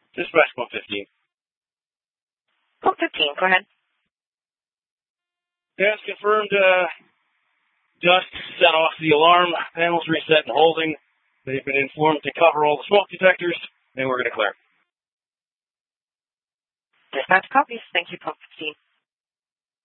Dispatch Pump 15. Pump 15, go ahead. Yeah, it's confirmed dust set off the alarm. Panels reset and holding. They've been informed to cover all the smoke detectors, and we're going to clear. Dispatch copies. Thank you, Pump 15.